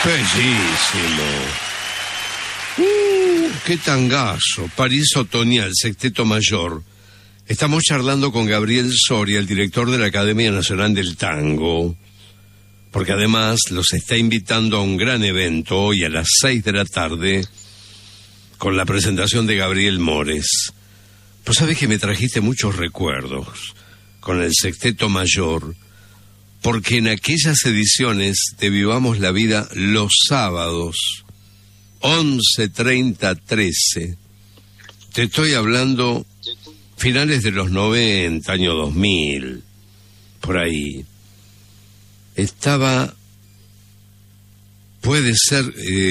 Bellísimo. Qué tangazo. París Otoñal, Sexteto Mayor. Estamos charlando con Gabriel Soria, el director de la Academia Nacional del Tango, porque además los está invitando a un gran evento hoy a las 6 de la tarde con la presentación de Gabriel Mores. Pues sabés que me trajiste muchos recuerdos con el Sexteto Mayor, porque en aquellas ediciones de Vivamos la Vida los sábados 11:30, 13, te estoy hablando finales de los 90, año 2000, por ahí, estaba, puede ser,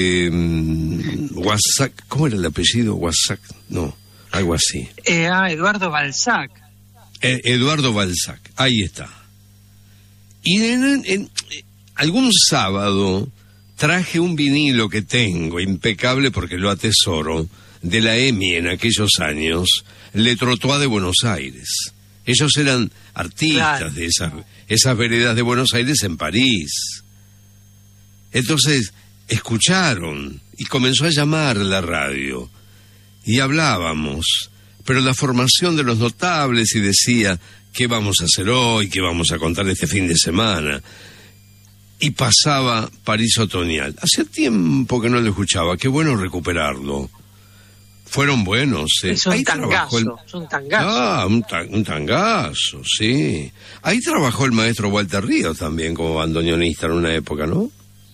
Guasac, ¿cómo era el apellido? Guasac, no, algo así. Eduardo Balzac. Eduardo Balzac, ahí está. Y en algún sábado traje un vinilo que tengo, impecable porque lo atesoro, de la EMI en aquellos años, Le Trottoir de Buenos Aires. Ellos eran artistas, claro, de esas veredas de Buenos Aires en París. Entonces, escucharon y comenzó a llamar la radio y hablábamos, pero la formación de los notables y decía, ¿qué vamos a hacer hoy? ¿Qué vamos a contar este fin de semana? Y pasaba París Otoñal. Hacía tiempo que no lo escuchaba, qué bueno recuperarlo. Fueron buenos, ¿eh? Es un tangazo, es un tangazo. Ah, un tangazo, sí. Ahí trabajó el maestro Walter Ríos también como bandoneonista en una época, ¿no?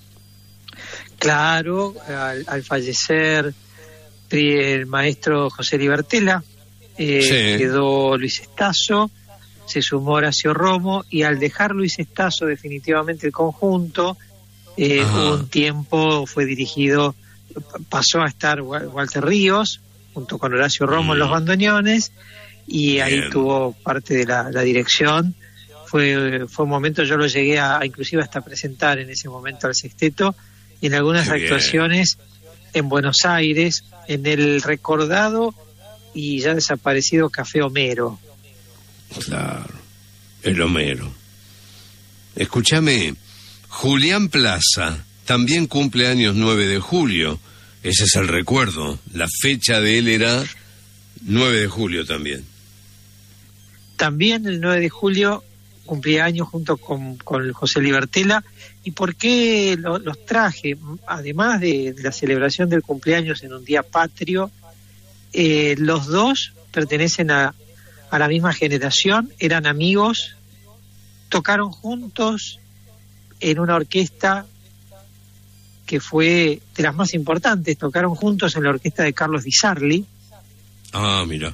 Claro, al fallecer el maestro José Libertela, quedó Luis Estazo, se sumó Horacio Romo, y al dejar Luis Estazo definitivamente el conjunto, un tiempo fue dirigido, pasó a estar Walter Ríos junto con Horacio Romo en los bandoneones, y ahí tuvo parte de la dirección. Fue un momento, yo lo llegué a inclusive hasta presentar en ese momento al sexteto, y en algunas actuaciones en Buenos Aires, en el recordado y ya desaparecido Café Homero. Claro, el Homero. Escúchame, Julián Plaza también cumple años 9 de julio. Ese es el recuerdo. La fecha de él era 9 de julio también. También el 9 de julio cumplía años junto con José Libertela. ¿Y por qué los traje? Además de la celebración del cumpleaños en un día patrio, los dos pertenecen a la misma generación, eran amigos, tocaron juntos en una orquesta que fue de las más importantes, tocaron juntos en la orquesta de Carlos Di Sarli. Ah, mira.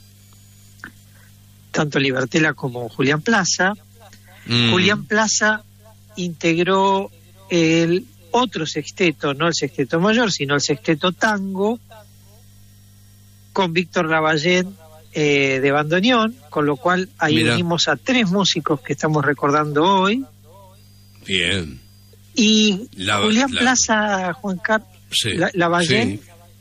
Tanto Libertela como Julián Plaza. Julián Plaza integró el otro sexteto, no el Sexteto Mayor, sino el Sexteto Tango, con Víctor Lavallén de bandoneón, con lo cual ahí unimos a 3 músicos que estamos recordando hoy. Bien. Y Julián Plaza, Juan Carlos, Lavallén,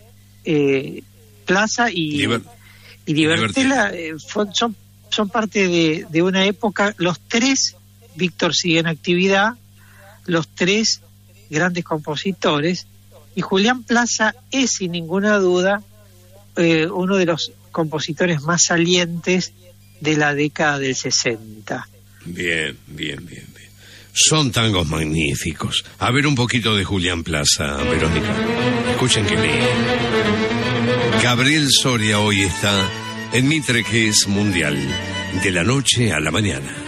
Plaza y Libertela son parte de una época. Los 3, Víctor sigue en actividad, los 3 grandes compositores, y Julián Plaza es sin ninguna duda uno de los compositores más salientes de la década del 60. Bien. Son tangos magníficos. A ver un poquito de Julián Plaza, Verónica. Escuchen que bien. Gabriel Soria hoy está en Mitre, que es mundial, de la noche a la mañana.